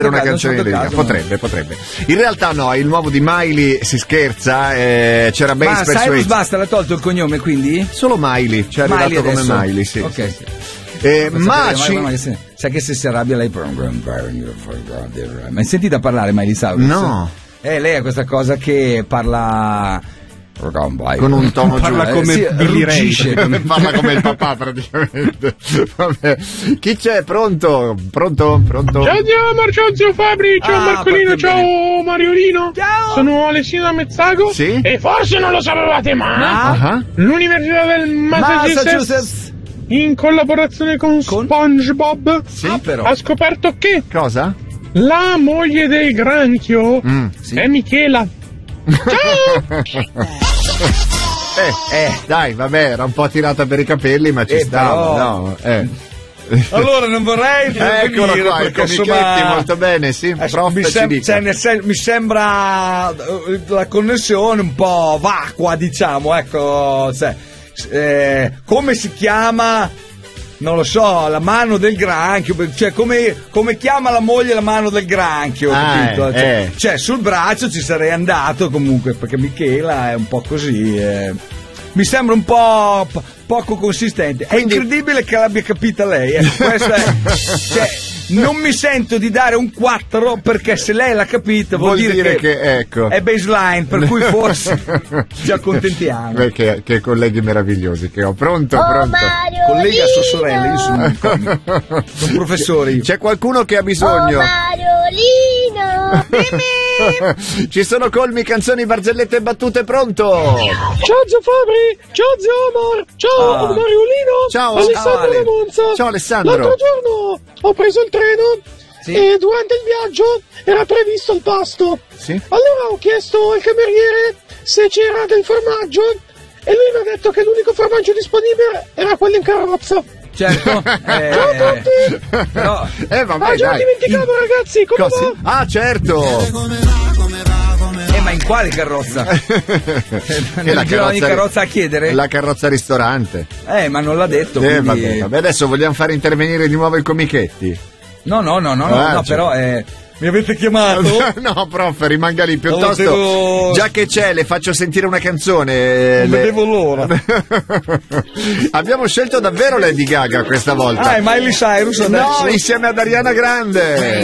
una canzone di Lady Gaga. Potrebbe. In realtà no, il nuovo di Miley, si scherza, c'era Bass Ma Cyrus basta, l'ha tolto il cognome, quindi? Solo Miley, ci è arrivato come Miley, sì. Ok. Sì. Sai che se si arrabbia lei... Ma hai sentita parlare Miley Cyrus? No. Lei ha questa cosa che parla... con un tono parla giù, come Billy Ray. Parla come il papà praticamente. Vabbè. Chi c'è? Pronto? Ciao Zio Fabri, ciao Marcolino, ciao Mariolino. Ciao. Sono Alessino da Mezzago. Sì? E forse non lo sapevate mai. L'Università del Massachusetts, in collaborazione con SpongeBob, però. ha scoperto che Cosa? la moglie del granchio è Michela. Ciao! Dai, vabbè, era un po' tirata per i capelli, ma ci stava, però... Allora non vorrei eccolo qua, perché insomma molto bene, sì, prof, mi sembra la connessione un po' vacua, diciamo, ecco, come si chiama? Non lo so, la mano del granchio, cioè come chiama la moglie la mano del granchio, capito? Cioè sul braccio ci sarei andato comunque, perché Michela è un po' così, mi sembra un po' poco consistente. Quindi... È incredibile che l'abbia capita lei, questa è, cioè, non mi sento di dare un 4 perché se lei l'ha capita vuol dire che ecco, è baseline, per cui forse ci accontentiamo. Perché che colleghi meravigliosi che ho. Pronto? Collega sua sorella, io sono professore. C'è qualcuno che ha bisogno? Mariolino! Ci sono colmi, canzoni, barzellette e battute, pronto? Ciao Zio Fabri, ciao Zio Omar, ciao Mariolino, ciao Alessandro da Monza. Ciao Alessandro. L'altro giorno ho preso il treno e durante il viaggio era previsto il pasto. Sì? Allora ho chiesto al cameriere se c'era del formaggio e lui mi ha detto che l'unico formaggio disponibile era quello in carrozza. Certo. Ciao a tutti. No. Vabbè, già dimenticavo, ragazzi, come va? Ah, certo. Ma in quale carrozza? Non gira ogni carrozza a chiedere? La carrozza ristorante. Ma non l'ha detto. Quindi... Vabbè, adesso vogliamo fare intervenire di nuovo i comichetti. No, però mi avete chiamato? No, prof, rimanga lì, piuttosto già che c'è le faccio sentire una canzone. Non vedevo l'ora. Abbiamo scelto davvero Lady Gaga questa volta. Miley Cyrus adesso? No, insieme ad Ariana Grande.